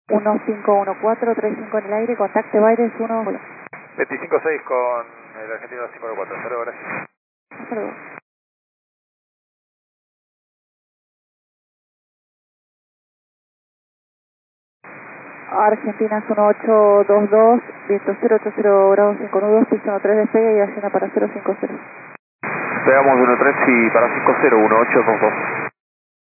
151435 en el aire, contacte Baires 1. 25-6 con el argentino 594. Hasta luego, gracias. Hasta luego. Argentinas 1822, viento 080 grados 5 nudos, piso 13 despegue y hacienda para 050. Pegamos 13 y para 50, 1822.